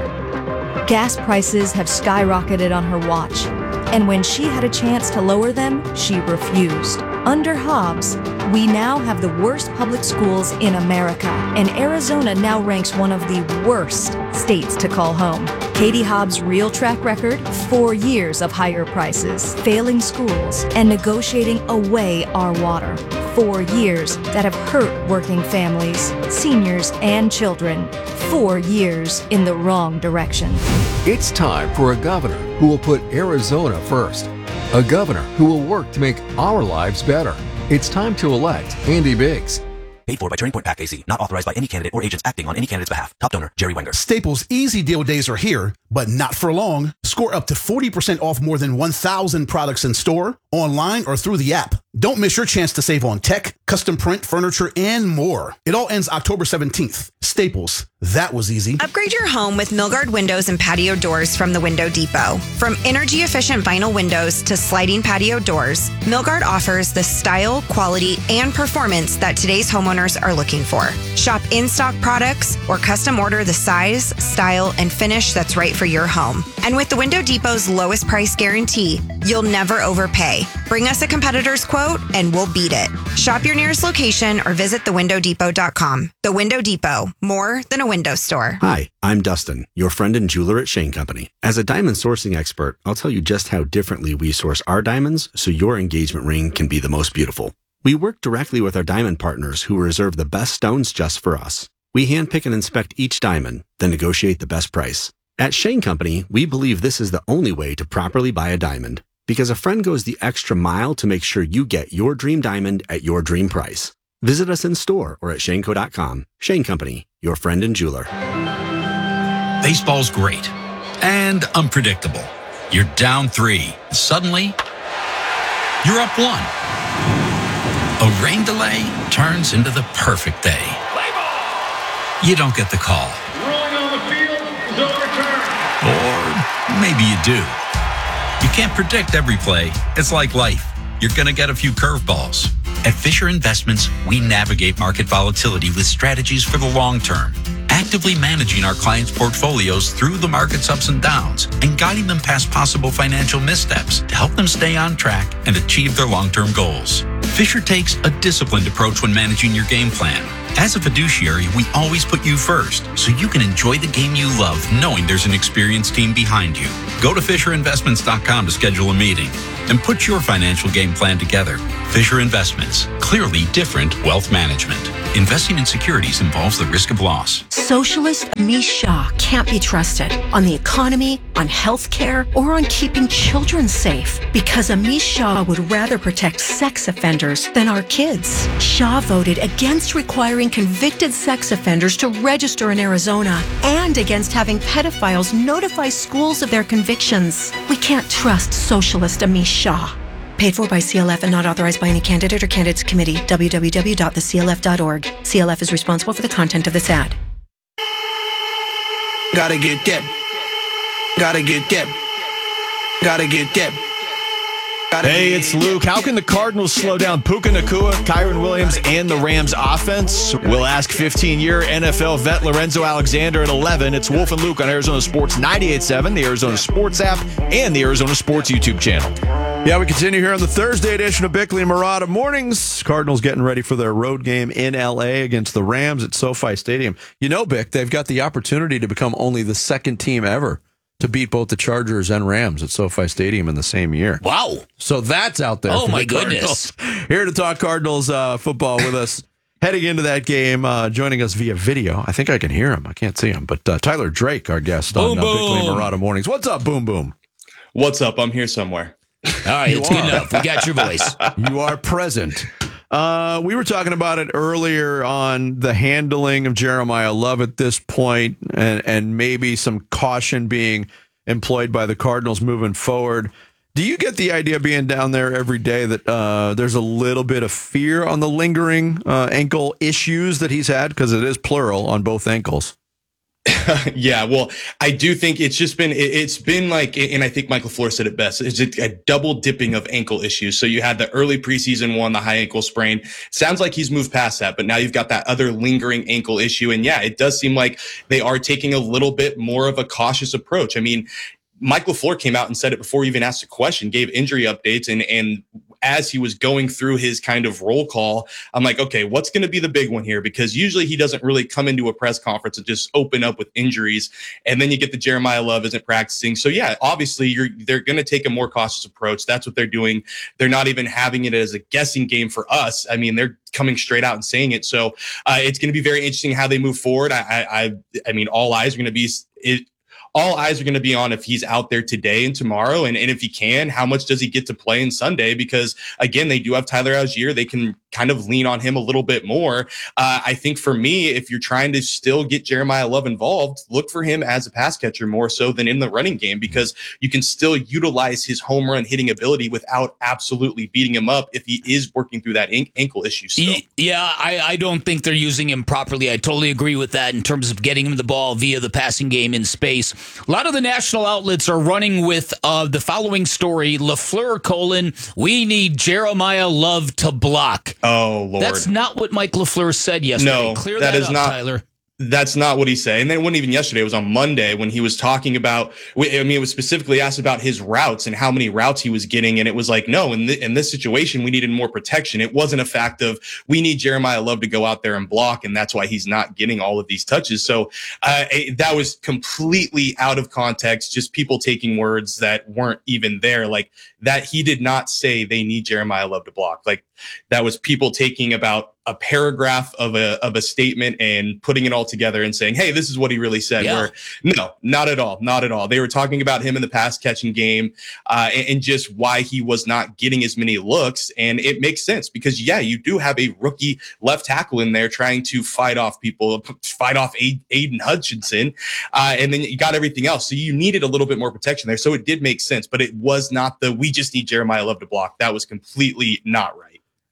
Gas prices have skyrocketed on her watch, and when she had a chance to lower them, she refused. Under Hobbs, we now have the worst public schools in America, and Arizona now ranks one of the worst states to call home. Katie Hobbs' real track record? Four years of higher prices, failing schools, and negotiating away our water. Four years that have hurt working families, seniors, and children. Four years in the wrong direction. It's time for a governor who will put Arizona first. A governor who will work to make our lives better. It's time to elect Andy Biggs. Paid for by Turning Point Pack A C. Not authorized by any candidate or agents acting on any candidate's behalf. Top donor, Jerry Wenger. Staples Easy Deal days are here, but not for long. Score up to forty percent off more than one thousand products in store, online, or through the app. Don't miss your chance to save on tech, custom print, furniture, and more. It all ends October seventeenth. Staples. That was easy. Upgrade your home with Milgard windows and patio doors from the Window Depot. From energy-efficient vinyl windows to sliding patio doors, Milgard offers the style, quality, and performance that today's homeowners are looking for. Shop in-stock products or custom order the size, style, and finish that's right for your home. And with the Window Depot's lowest price guarantee, you'll never overpay. Bring us a competitor's quote and we'll beat it. Shop your nearest location or visit the window depot dot com. The Window Depot, more than a window store. Hi, I'm Dustin, your friend and jeweler at Shane Company. As a diamond sourcing expert, I'll tell you just how differently we source our diamonds so your engagement ring can be the most beautiful. We work directly with our diamond partners who reserve the best stones just for us. We handpick and inspect each diamond, then negotiate the best price. At Shane Company, we believe this is the only way to properly buy a diamond, because a friend goes the extra mile to make sure you get your dream diamond at your dream price. Visit us in store or at shane co dot com. Shane Company, your friend and jeweler. Baseball's great and unpredictable. You're down three. Suddenly, you're up one. A rain delay turns into the perfect day. You don't get the call. Ruling on the field is overturned. Or maybe you do. You can't predict every play. It's like life. You're going to get a few curveballs. At Fisher Investments, we navigate market volatility with strategies for the long term, actively managing our clients' portfolios through the market's ups and downs and guiding them past possible financial missteps to help them stay on track and achieve their long-term goals. Fisher takes a disciplined approach when managing your game plan. As a fiduciary, we always put you first, so you can enjoy the game you love knowing there's an experienced team behind you. Go to Fisher Investments dot com to schedule a meeting and put your financial game plan together. Fisher Investments, clearly different wealth management. Investing in securities involves the risk of loss. Socialist Amish Shah can't be trusted on the economy, on health care, or on keeping children safe because Amish Shah would rather protect sex offenders than our kids. Shah voted against requiring convicted sex offenders to register in Arizona and against having pedophiles notify schools of their convictions. We can't trust Socialist Amish Shah. Paid for by C L F and not authorized by any candidate or candidates committee. w w w dot the c l f dot org. C L F is responsible for the content of this ad. Gotta get that. Gotta get that. Gotta get that. Hey, it's Luke. How can the Cardinals slow down Puka Nacua, Kyron Williams, and the Rams offense? We'll ask fifteen-year N F L vet Lorenzo Alexander at eleven. It's Wolf and Luke on Arizona Sports ninety-eight point seven, the Arizona Sports app, and the Arizona Sports YouTube channel. Yeah, we continue here on the Thursday edition of Bickley and Murata Mornings. Cardinals getting ready for their road game in L A against the Rams at SoFi Stadium. You know, Bick, they've got the opportunity to become only the second team ever to beat both the Chargers and Rams at SoFi Stadium in the same year. Wow. So that's out there. Oh, for my the goodness. Cardinals. Here to talk Cardinals uh, football with us. Heading into that game, uh, joining us via video. I think I can hear him. I can't see him. But uh, Tyler Drake, our guest boom, on uh, boom. Bickley and Murata Mornings. What's up, Boom Boom? What's up? I'm here somewhere. All right, it's good enough. We got your voice. You are present. Uh, we were talking about it earlier on the handling of Jeremiah Love at this point, and, and maybe some caution being employed by the Cardinals moving forward. Do you get the idea being down there every day that uh, there's a little bit of fear on the lingering uh, ankle issues that he's had? Because it is plural on both ankles. Yeah, well, I do think it's just been, it, it's been like, and I think Michael LaFleur said it best, it's a, a double dipping of ankle issues. So you had the early preseason one, the high ankle sprain. Sounds like he's moved past that, but now you've got that other lingering ankle issue. And yeah, it does seem like they are taking a little bit more of a cautious approach. I mean, Michael LaFleur came out and said it before he even asked a question, gave injury updates, and and as he was going through his kind of roll call, I'm like, okay, what's going to be the big one here? Because usually he doesn't really come into a press conference and just open up with injuries. And then you get the Jeremiah Love isn't practicing. So yeah, obviously you're, they're going to take a more cautious approach. That's what they're doing. They're not even having it as a guessing game for us. I mean, they're coming straight out and saying it. So uh, it's going to be very interesting how they move forward. I, I, I mean, all eyes are going to be it, all eyes are going to be on if he's out there today and tomorrow. And, and if he can, how much does he get to play in Sunday? Because again, they do have Tyler Algier. They can kind of lean on him a little bit more. Uh, I think for me, if you're trying to still get Jeremiah Love involved, look for him as a pass catcher more so than in the running game, because you can still utilize his home run hitting ability without absolutely beating him up if he is working through that an- ankle issue still. Yeah, I, I don't think they're using him properly. I totally agree with that in terms of getting him the ball via the passing game in space. A lot of the national outlets are running with uh, the following story: LaFleur colon, we need Jeremiah Love to block. Oh, Lord. That's not what Mike LaFleur said yesterday. No, Clear that that is up, not, Tyler. That's not what he said. And then it wasn't even yesterday. It was on Monday when he was talking about, I mean, it was specifically asked about his routes and how many routes he was getting. And it was like, no, in, th- in this situation, we needed more protection. It wasn't a fact of we need Jeremiah Love to go out there and block. And that's why he's not getting all of these touches. So uh, it, that was completely out of context. Just people taking words that weren't even there. Like that, he did not say they need Jeremiah Love to block. Like that was people taking about a paragraph of a of a statement and putting it all together and saying, hey, this is what he really said. Yeah. Where no, not at all. Not at all. They were talking about him in the pass catching game uh, and, and just why he was not getting as many looks. And it makes sense because, yeah, you do have a rookie left tackle in there trying to fight off people, fight off Aiden Hutchinson. Uh, and then you got everything else. So you needed a little bit more protection there. So it did make sense, but it was not the we just need Jeremiah Love to block. That was completely not right.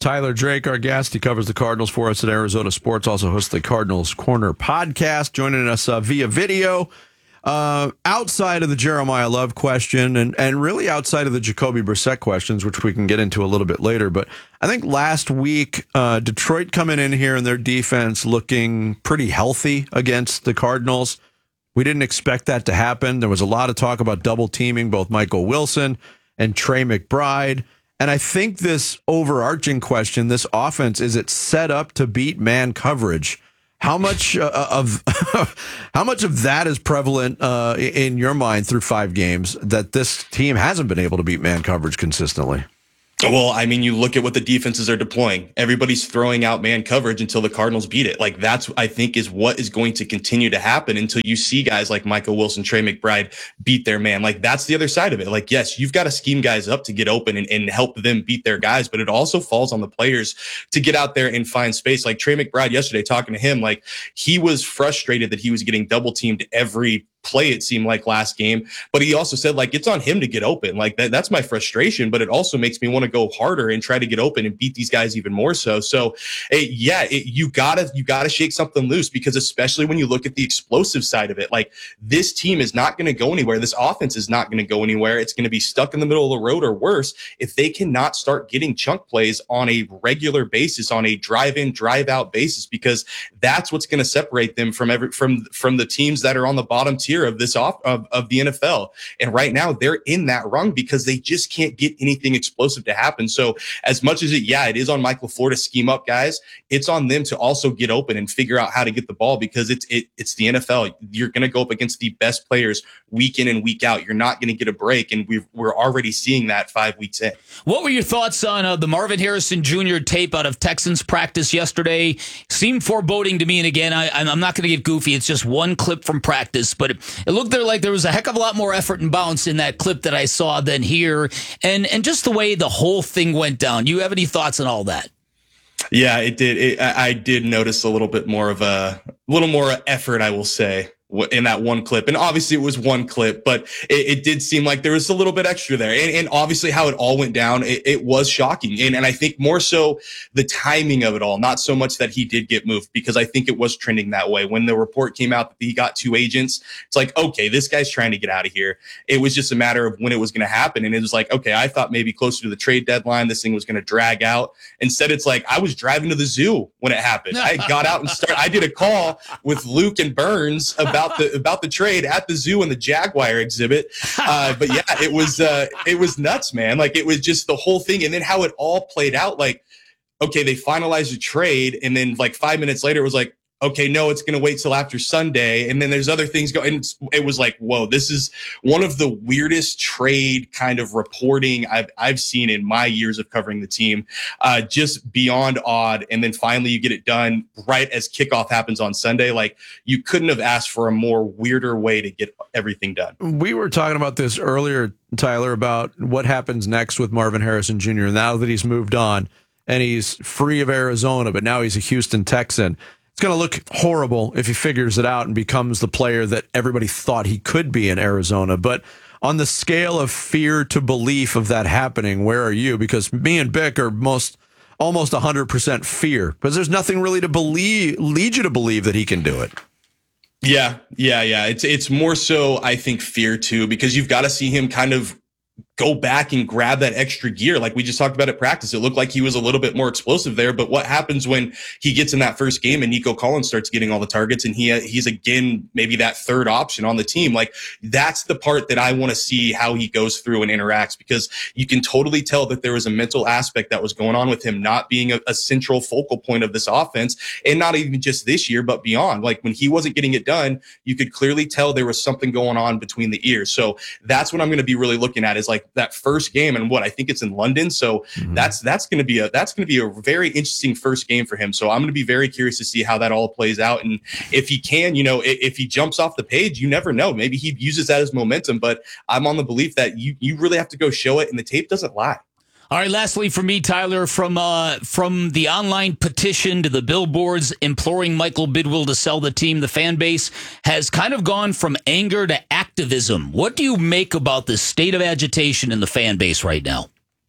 Tyler Drake, our guest. He covers the Cardinals for us at Arizona Sports, also hosts the Cardinals Corner podcast, joining us uh, via video. Uh, outside of the Jeremiah Love question and, and really outside of the Jacoby Brissett questions, which we can get into a little bit later. But I think last week, uh, Detroit coming in here and their defense looking pretty healthy against the Cardinals. We didn't expect that to happen. There was a lot of talk about double teaming both Michael Wilson and Trey McBride. And I think this overarching question, this offense, is it set up to beat man coverage? How much uh, of how much of that is prevalent uh, in your mind through five games that this team hasn't been able to beat man coverage consistently? Well, I mean, you look at what the defenses are deploying. Everybody's throwing out man coverage until the Cardinals beat it. Like, that's, I think, is what is going to continue to happen until you see guys like Michael Wilson, Trey McBride beat their man. Like, that's the other side of it. Like, yes, you've got to scheme guys up to get open and, and help them beat their guys, but it also falls on the players to get out there and find space. Like Trey McBride yesterday, talking to him, like, he was frustrated that he was getting double teamed every play, it seemed like, last game, but he also said, like, it's on him to get open. Like, that, that's my frustration, but it also makes me want to go harder and try to get open and beat these guys even more so. So it, yeah, it, you gotta, you gotta shake something loose, because especially when you look at the explosive side of it, like, this team is not going to go anywhere. This offense is not going to go anywhere. It's going to be stuck in the middle of the road or worse if they cannot start getting chunk plays on a regular basis, on a drive in, drive out basis, because that's what's going to separate them from every, from, from the teams that are on the bottom tier of this off of, of the N F L. And right now they're in that rung because they just can't get anything explosive to happen. So as much as it, yeah, it is on Mike LaFleur to scheme up guys, it's on them to also get open and figure out how to get the ball, because it's, it, it's the N F L. You're going to go up against the best players week in and week out. You're not going to get a break. And we've, we're already seeing that five weeks in. What were your thoughts on uh, the Marvin Harrison Junior tape out of Texans practice yesterday? Seemed foreboding to me. And again, I, I'm not going to get goofy. It's just one clip from practice, but it, it looked there like there was a heck of a lot more effort and bounce in that clip that I saw than here. And, and just the way the whole thing went down. You have any thoughts on all that? Yeah, it did. It, I did notice a little bit more of a, a little more effort, I will say, in that one clip. And obviously it was one clip, but it, it did seem like there was a little bit extra there. And, and obviously how it all went down, it, it was shocking. And, and I think more so the timing of it all, not so much that he did get moved, because I think it was trending that way. When the report came out that he got two agents, it's like, okay, this guy's trying to get out of here. It was just a matter of when it was going to happen. And it was like, okay, I thought maybe closer to the trade deadline, this thing was going to drag out. Instead, it's like, I was driving to the zoo when it happened. I got out and started, I did a call with Luke and Burns about About the about the trade at the zoo and the Jaguar exhibit, uh, but yeah, it was uh, it was nuts, man. Like, it was just the whole thing, and then how it all played out. Like, okay, they finalized the trade, and then like five minutes later, it was like, okay, no, it's going to wait till after Sunday. And then there's other things going. And it was like, whoa, this is one of the weirdest trade kind of reporting I've I've seen in my years of covering the team. Uh, just beyond odd. And then finally you get it done right as kickoff happens on Sunday. Like, you couldn't have asked for a more weirder way to get everything done. We were talking about this earlier, Tyler, about what happens next with Marvin Harrison Junior Now that he's moved on and he's free of Arizona, but now he's a Houston Texan. It's going to look horrible if he figures it out and becomes the player that everybody thought he could be in Arizona. But on the scale of fear to belief of that happening, where are you? Because me and Bick are most almost one hundred percent fear, because there's nothing really to believe, lead you to believe that he can do it. Yeah, yeah, yeah. It's it's more so, I think, fear too, because you've got to see him kind of go back and grab that extra gear. Like we just talked about at practice, it looked like he was a little bit more explosive there. But what happens when he gets in that first game and Nico Collins starts getting all the targets and he he's again maybe that third option on the team? Like, that's the part that I want to see how he goes through and interacts, because you can totally tell that there was a mental aspect that was going on with him not being a, a central focal point of this offense, and not even just this year, but beyond. Like, when he wasn't getting it done, you could clearly tell there was something going on between the ears. So that's what I'm going to be really looking at, is like that first game, and what I think it's in London. So mm-hmm. that's that's going to be a that's going to be a very interesting first game for him. So I'm going to be very curious to see how that all plays out, and if he can, you know, if, if he jumps off the page, you never know. Maybe he uses that as momentum. But I'm on the belief that you you really have to go show it, and the tape doesn't lie. All right, lastly for me, Tyler, from uh, from the online petition to the billboards imploring Michael Bidwill to sell the team, the fan base has kind of gone from anger to activism. What do you make about the state of agitation in the fan base right now?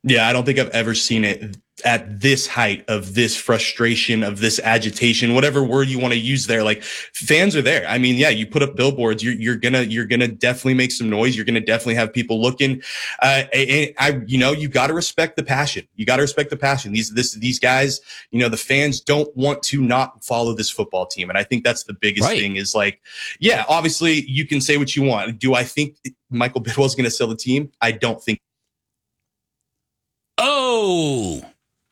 Yeah, I don't think I've ever seen it at this height of this frustration, of this agitation, whatever word you want to use there. Like, fans are there. I mean, yeah, you put up billboards, you're, you're gonna, you're gonna definitely make some noise. You're gonna definitely have people looking. Uh, and I, you know, you got to respect the passion. You got to respect the passion. These, this, these guys, you know, the fans don't want to not follow this football team. And I think that's the biggest Right. thing is like, yeah, obviously you can say what you want. Do I think Michael Bidwell's going to sell the team? I don't think. Oh,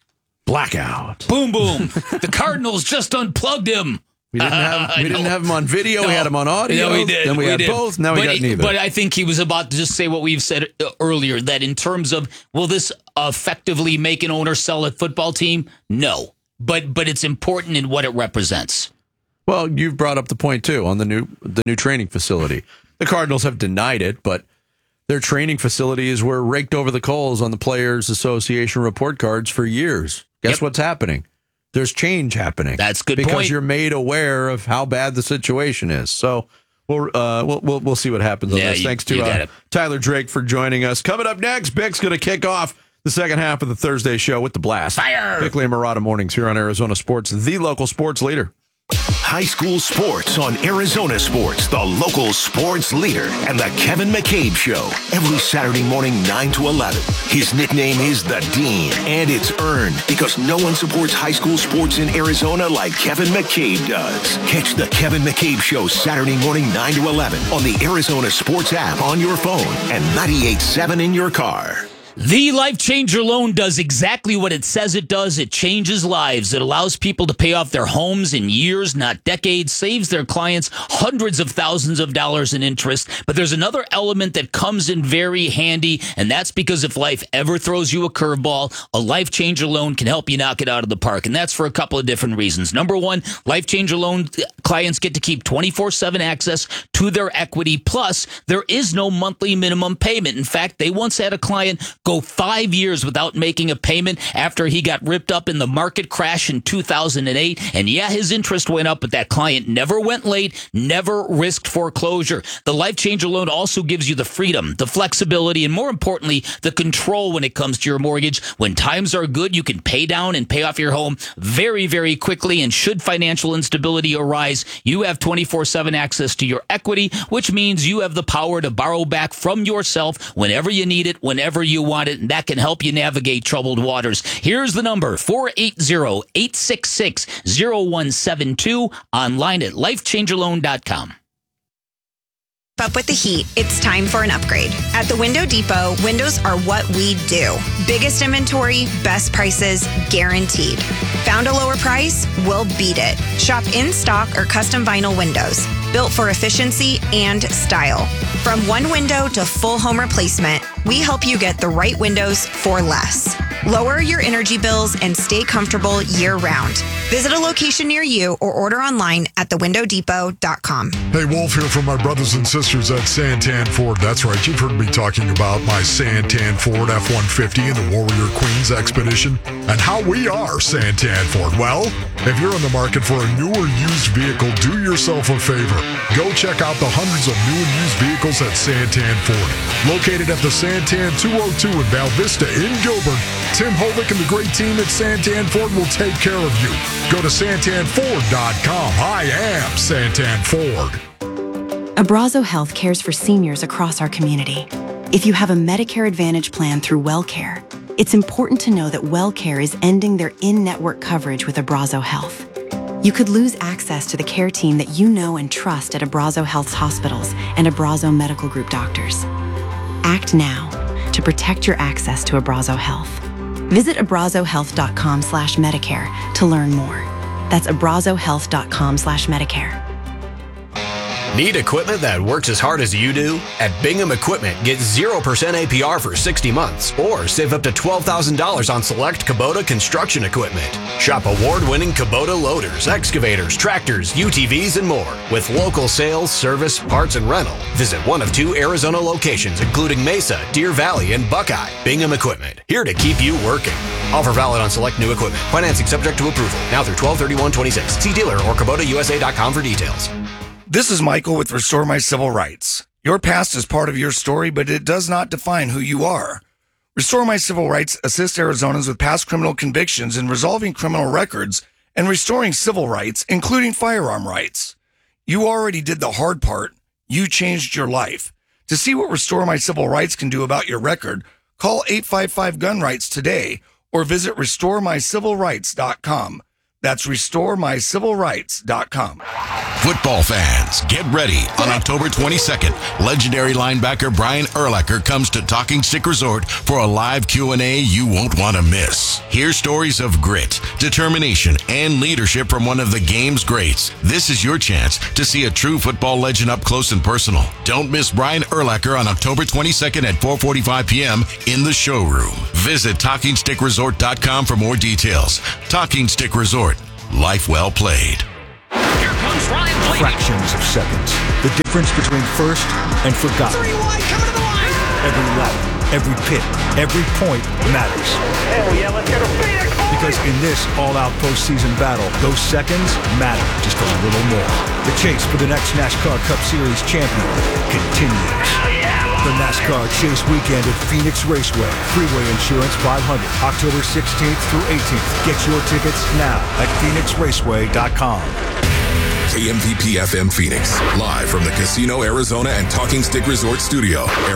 blackout. Boom, boom. The Cardinals just unplugged him. We didn't have, we didn't have him on video. No. We had him on audio. No, we did. Then we, we had did. both. Now we but got it- neither. But I think he was about to just say what we've said uh, earlier, that in terms of, will this effectively make an owner sell a football team? No. But but it's important in what it represents. Well, you've brought up the point, too, on the new the new training facility. The Cardinals have denied it, but their training facilities were raked over the coals on the Players Association report cards for years. Guess Yep. what's happening? There's change happening. That's a good because point. you're made aware of how bad the situation is. So we'll uh, we'll, we'll we'll see what happens on Yeah, this. you- Thanks you to got uh, it. Tyler Drake for joining us. Coming up next, Bick's going to kick off the second half of the Thursday show with the blast. Fire! Bickley and Murata mornings here on Arizona Sports, the local sports leader. High school sports on Arizona Sports, the local sports leader, and the Kevin McCabe Show. Every Saturday morning, nine to eleven. His nickname is The Dean, and it's earned because no one supports high school sports in Arizona like Kevin McCabe does. Catch the Kevin McCabe Show Saturday morning, nine to eleven on the Arizona Sports app on your phone and ninety-eight point seven in your car. The Life Changer loan does exactly what it says it does. It changes lives. It allows people to pay off their homes in years, not decades, saves their clients hundreds of thousands of dollars in interest. But there's another element that comes in very handy, and that's because if life ever throws you a curveball, a Life Changer loan can help you knock it out of the park. And that's for a couple of different reasons. Number one, Life Changer loan clients get to keep twenty-four seven access to their equity. Plus, there is no monthly minimum payment. In fact, they once had a client go five years without making a payment after he got ripped up in the market crash in two thousand eight. And yeah, his interest went up, but that client never went late, never risked foreclosure. The Life Changer loan also gives you the freedom, the flexibility, and more importantly, the control when it comes to your mortgage. When times are good, you can pay down and pay off your home very, very quickly. And should financial instability arise, you have twenty-four seven access to your equity, which means you have the power to borrow back from yourself whenever you need it, whenever you want it, and that can help you navigate troubled waters. Here's the number, four eight zero, eight six six, zero one seven two, online at life changer loan dot com. Up with the heat, it's time for an upgrade. At the Window Depot, windows are what we do. Biggest inventory, best prices, guaranteed. Found a lower price? We'll beat it. Shop in stock or custom vinyl windows, built for efficiency and style. From one window to full home replacement, we help you get the right windows for less. Lower your energy bills and stay comfortable year-round. Visit a location near you or order online at the window depot dot com. Hey, Wolf here from my brothers and sisters at Santan Ford. That's right, you've heard me talking about my Santan Ford F one fifty and the Warrior Queens Expedition and how we are Santan Ford. Well, if you're in the market for a new or used vehicle, do yourself a favor. Go check out the hundreds of new and used vehicles at Santan Ford. Located at the Santan two oh two in Val Vista in Gilbert, Tim Hovick and the great team at Santan Ford will take care of you. Go to santan ford dot com. I am Santan Ford. Abrazo Health cares for seniors across our community. If you have a Medicare Advantage plan through WellCare, it's important to know that WellCare is ending their in-network coverage with Abrazo Health. You could lose access to the care team that you know and trust at Abrazo Health's hospitals and Abrazo Medical Group doctors. Act now to protect your access to Abrazo Health. Visit abrazo health dot com slash Medicare to learn more. That's abrazo health dot com slash Medicare. Need equipment that works as hard as you do? At Bingham Equipment, get zero percent A P R for sixty months or save up to twelve thousand dollars on select Kubota construction equipment. Shop award-winning Kubota loaders, excavators, tractors, U T Vs, and more. With local sales, service, parts, and rental. Visit one of two Arizona locations, including Mesa, Deer Valley, and Buckeye. Bingham Equipment, here to keep you working. Offer valid on select new equipment. Financing subject to approval. Now through twelve thirty-one twenty-six. See dealer or Kubota U S A dot com for details. This is Michael with Restore My Civil Rights. Your past is part of your story, but it does not define who you are. Restore My Civil Rights assists Arizonans with past criminal convictions in resolving criminal records and restoring civil rights, including firearm rights. You already did the hard part. You changed your life. To see what Restore My Civil Rights can do about your record, call eight five five gun rights today or visit restore my civil rights dot com. That's restore my civil rights dot com. Football fans, get ready. On October twenty-second, legendary linebacker Brian Urlacher comes to Talking Stick Resort for a live Q and A you won't want to miss. Hear stories of grit, determination, and leadership from one of the game's greats. This is your chance to see a true football legend up close and personal. Don't miss Brian Urlacher on October twenty-second at four forty-five p.m. in the showroom. Visit talking stick resort dot com for more details. Talking Stick Resort. Life well played. Here comes Ryan Blaney. Fractions of seconds. The difference between first and forgotten. Three wide, coming to the line. Every lap, every pit, every point matters. Hell yeah, let's go to Phoenix. Because in this all-out postseason battle, those seconds matter just a little more. The chase for the next NASCAR Cup Series champion continues. Hell yeah. The NASCAR Chase Weekend at Phoenix Raceway. Freeway Insurance five hundred. October sixteenth through eighteenth. Get your tickets now at phoenix raceway dot com. K M V P F M Phoenix. Live from the Casino Arizona and Talking Stick Resort Studio.